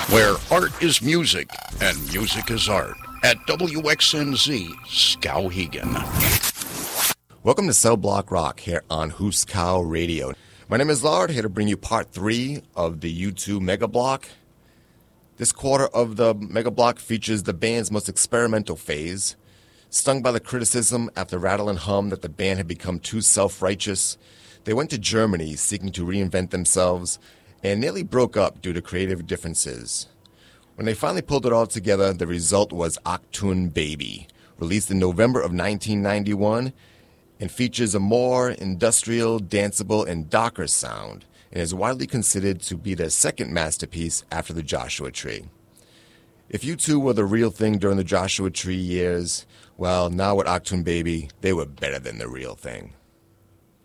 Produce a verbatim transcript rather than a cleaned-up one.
where art is music and music is art, at W X N Z Skowhegan. Welcome to Cell Block Rock here on Huskow Radio. My name is Lard, here to bring you part three of the U two Mega Block. This quarter of the Mega Block features the band's most experimental phase. Stung by the criticism after Rattle and Hum that the band had become too self-righteous, they went to Germany seeking to reinvent themselves and nearly broke up due to creative differences. When they finally pulled it all together, the result was Achtung Baby, released in November of nineteen ninety-one, and features a more industrial, danceable, and darker sound, and is widely considered to be their second masterpiece after the Joshua Tree. If U two were the real thing during the Joshua Tree years, well, now with Achtung Baby, they were better than the real thing.